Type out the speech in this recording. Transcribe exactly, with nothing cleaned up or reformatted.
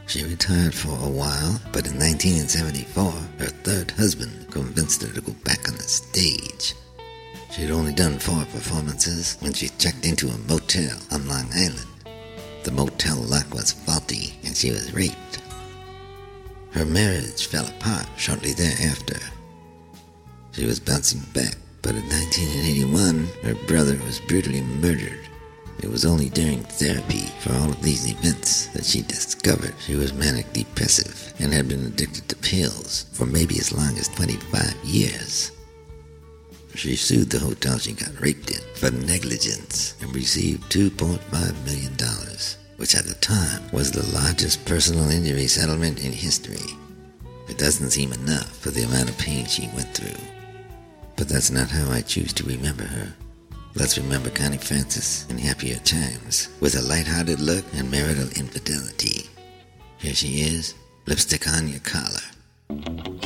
She retired for a while, but in nineteen seventy-four, her third husband convinced her to go back on the stage. She had only done four performances when she checked into a motel on Long Island. The motel lock was faulty and she was raped. Her marriage fell apart shortly thereafter. She was bouncing back, but in nineteen eighty-one, her brother was brutally murdered. It was only during therapy for all of these events that she discovered she was manic depressive and had been addicted to pills for maybe as long as twenty-five years. She sued the hotel she got raped in for negligence and received two point five million dollars, which at the time was the largest personal injury settlement in history. It doesn't seem enough for the amount of pain she went through. But that's not how I choose to remember her. Let's remember Connie Francis in happier times, with a lighthearted look and marital infidelity. Here she is, lipstick on your collar.